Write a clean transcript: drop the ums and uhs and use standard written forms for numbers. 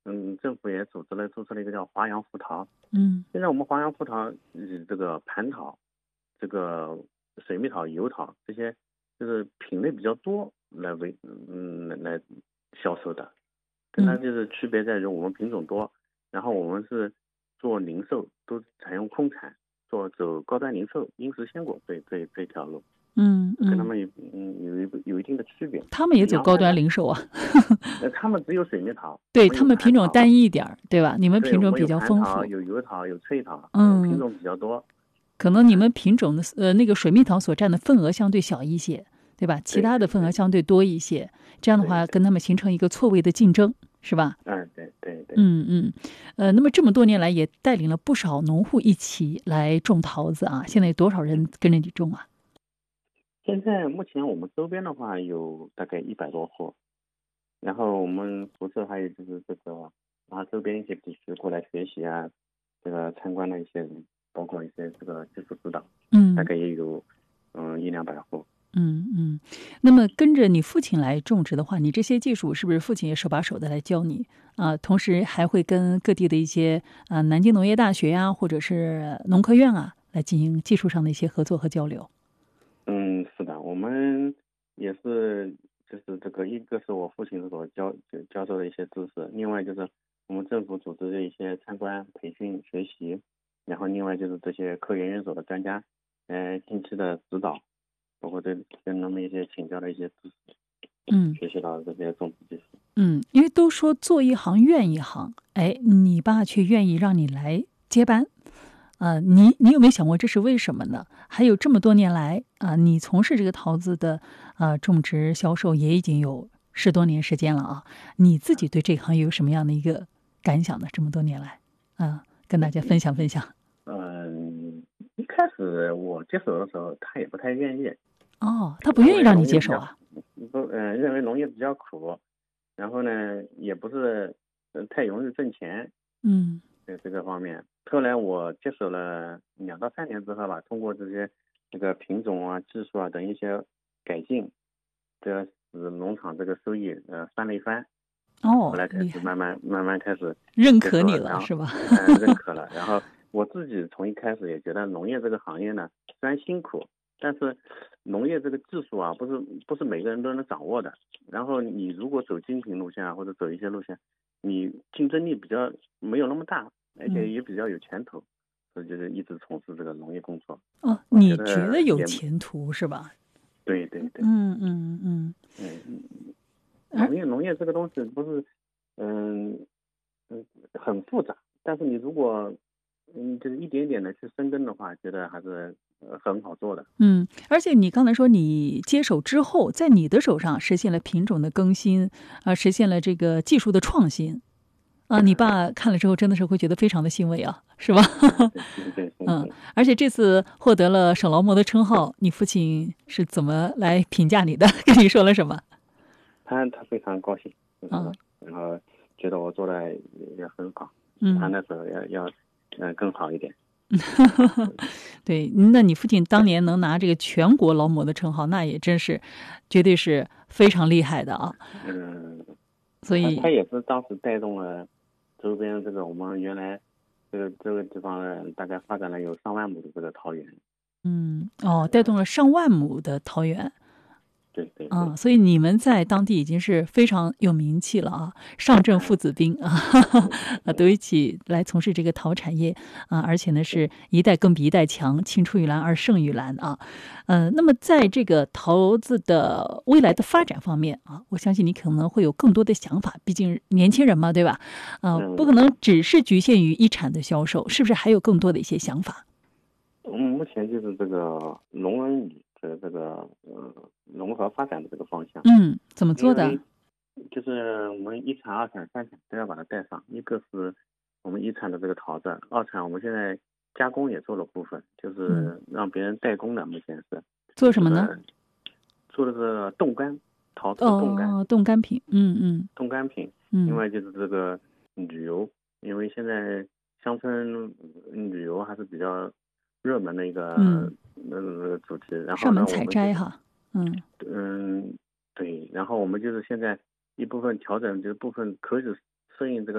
政府也注册了一个叫华阳福桃。 嗯现在我们华阳福桃以这个蟠桃、这个水蜜桃、油桃这些就是品类比较多来销售的，跟它嗯就是区别在于我们品种多，然后我们是做零售都采用空产，走高端零售、因时鲜果这条路，跟他嗯嗯， 们有一定的区别。 他们也走高洋槐呢， 端零售啊。 他们只有水蜜桃，我对， 们有他们品种蟠桃。 单一一点儿，对吧？你们对， 品种比我们有较丰富。 蟠桃，有油桃，有脆桃，品嗯， 种比较多。 可能你们品种的那个水蜜桃所占的份额相对小一些，对吧？其他的对对对份额相对多一些，这样的话对对， 跟他们形成一个错位的竞争，是吧？ 对对对。 嗯嗯，那么这么多年来也带领了不少农户一起来种桃子啊。现在有多少人跟着你种啊？ 现在目前我们周边的话有大概100多户，然后我们辐射还有就是这个周边一些地区过来学习啊，这个参观的一些人，包括一些这个技术指导，大嗯概也有100-200户。 嗯嗯。那么跟着你父亲来种植的话，你这些技术是不是父亲也手把手的来教你啊？同时还会跟各地的一些南京农业大学呀、或者是农科院啊，来进行技术上的一些合作和交流。 是的，我们也是，就是这个一个是我父亲所教授的一些知识，另外就是我们政府组织的一些参观、培训、学习，然后另外就是这些科研院所的专家，定期的指导，包括跟他们一些请教的一些知识， 嗯学习到这些种植技术。 嗯，因为都说做一行怨一行，哎，你爸却愿意让你来接班。你有没有想过这是为什么呢？还有这么多年来你从事这个桃子的种植销售也已经有10多年时间了啊，你自己对这行业有什么样的一个感想呢？这么多年来跟大家分享分享。 一开始我接手的时候，他也不太愿意， 哦，他不愿意让你接手啊？ 认为农业比较苦，然后呢，也不是太容易挣钱。 嗯在这个方面，后来我接手了2到3年之后吧，通过这个品种啊、技术啊等一些改进，这使农场这个收益翻了一番。后哦， 来开始厉害， 慢慢开始认接受了， 可你了然后是吧？ 认可了，然后我自己从一开始也觉得农业这个行业呢，虽然辛苦，但是农业这个技术啊，不是每个人都能掌握的。然后你如果走精品路线啊，或者走一些路线，你竞争力比较没有那么大，而且也比较有前途，所以就是一直从事这个农业工作。 哦， 我觉你觉得得也有前途是吧？ 对对对。 嗯嗯嗯。 嗯， 而农业这个东西不是嗯很复杂，但是你如果就是一点点的去深耕的话，觉得还是很好做的。 而且你刚才说你接手之后，在你的手上实现了品种的更新实现了这个技术的创新你爸看了之后真的是会觉得非常的欣慰啊，是吧？ 对而且这次获得了省劳模的称号，你父亲是怎么来评价你的？跟你说了什么？ 他非常高兴， 啊然后觉得我做的也很好，他嗯。 那时候要更好一点。 对，那你父亲当年能拿这个全国劳模的称号，那也真是绝对是非常厉害的啊。 嗯， 所以他也是当时带动了周边这个我们原来这个地方大概发展了有上万亩的这个桃园。 带动了上万亩的桃园。 对对对。 所以你们在当地已经是非常有名气了啊，上阵父子兵都一起来从事这个桃产业而且呢是一代更比一代强，青出于蓝而胜于蓝那么在这个桃子的未来的发展方面我相信你可能会有更多的想法，毕竟年轻人嘛，对吧？不可能只是局限于一产的销售，是不是还有更多的一些想法？ 目前就是这个农文旅的这个融合发展的这个方向。 怎么做的？ 就是我们一产、二产、三产都要把它带上。一个是我们一产的这个桃子，二产我们现在加工也做了部分，就是让别人代工的。目前是做什么呢？ 做的是冻干桃子的冻干。 冻干品。 冻干品。另外就是这个旅游，因为现在乡村旅游还是比较热门的一个主题。然后上门采摘哈。 对，然后我们就是现在一部分调整，就是部分可以适应这个